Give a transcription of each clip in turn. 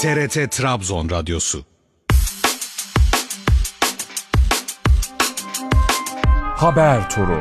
TRT Trabzon Radyosu. Haber Turu.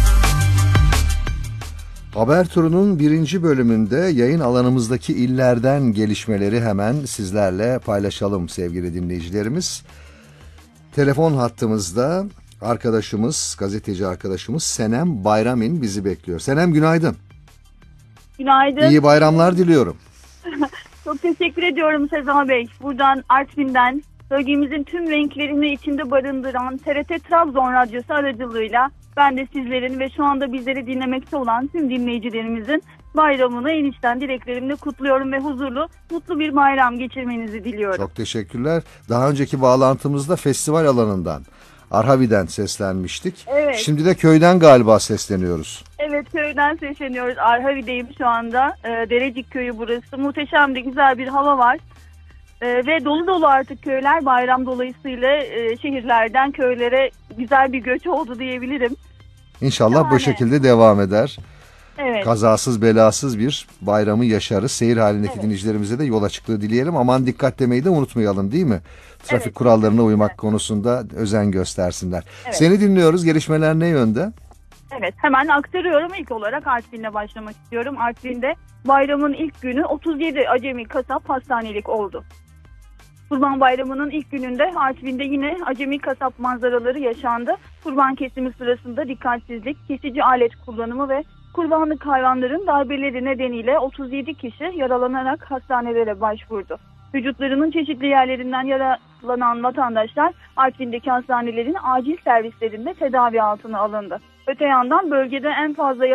Haber Turu'nun 1. bölümünde yayın alanımızdaki illerden gelişmeleri hemen sizlerle paylaşalım sevgili dinleyicilerimiz. Telefon hattımızda arkadaşımız, gazeteci arkadaşımız Senem Bayramin bizi bekliyor. Senem, günaydın. Günaydın. İyi bayramlar diliyorum. Çok teşekkür ediyorum Sezai Bey. Buradan Artvin'den bölgemizin tüm renklerini içinde barındıran TRT Trabzon Radyosu aracılığıyla ben de sizlerin ve şu anda bizleri dinlemekte olan tüm dinleyicilerimizin bayramını en içten dileklerimle kutluyorum ve huzurlu, mutlu bir bayram geçirmenizi diliyorum. Çok teşekkürler. Daha önceki bağlantımızda festival alanından, Arhavi'den seslenmiştik. Evet. Şimdi de köyden galiba sesleniyoruz. Evet, köyden sesleniyoruz. Arhavi'deyim şu anda. Derecik köyü burası. Muhteşem de güzel bir hava var. Ve dolu dolu artık köyler, bayram dolayısıyla şehirlerden köylere güzel bir göç oldu diyebilirim. İnşallah bu şekilde devam eder. Evet. Kazasız belasız bir bayramı yaşarız. Seyir halindeki dinleyicilerimize de yol açıklığı dileyelim. Aman dikkat demeyi de unutmayalım, değil mi? Trafik kurallarına uymak konusunda özen göstersinler. Evet. Seni dinliyoruz. Gelişmeler ne yönde? Evet, hemen aktarıyorum. İlk olarak Artvin'le başlamak istiyorum. Artvin'de bayramın ilk günü 37 acemi kasap hastanelik oldu. Kurban Bayramı'nın ilk gününde Artvin'de yine acemi kasap manzaraları yaşandı. Kurban kesimi sırasında dikkatsizlik, kesici alet kullanımı ve kurbanlık hayvanların darbeleri nedeniyle 37 kişi yaralanarak hastanelere başvurdu. Vücutlarının çeşitli yerlerinden yaralanan vatandaşlar Artvin'deki hastanelerin acil servislerinde tedavi altına alındı. Öte yandan bölgede en fazla